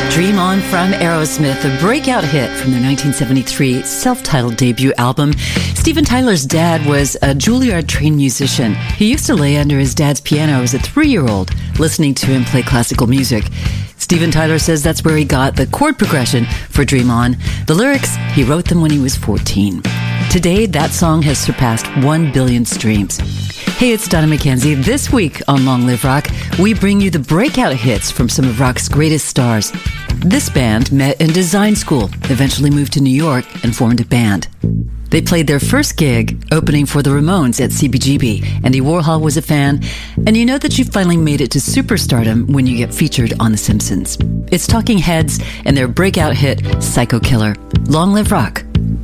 Dream On from Aerosmith, a breakout hit from their 1973 self-titled debut album. Steven Tyler's dad was a Juilliard-trained musician. He used to lay under his dad's piano as a 3-year-old, listening to him play classical music. Steven Tyler says that's where he got the chord progression for Dream On. The lyrics, he wrote them when he was 14. Today, that song has surpassed 1 billion streams. Hey, it's Donna McKenzie. This week on Long Live Rock, we bring you the breakout hits from some of rock's greatest stars. This band met in design school, eventually moved to New York, and formed a band. They played their first gig opening for the Ramones at CBGB. Andy Warhol was a fan, and you know that you finally made it to superstardom when you get featured on The Simpsons. It's Talking Heads and their breakout hit, Psycho Killer. Long Live Rock.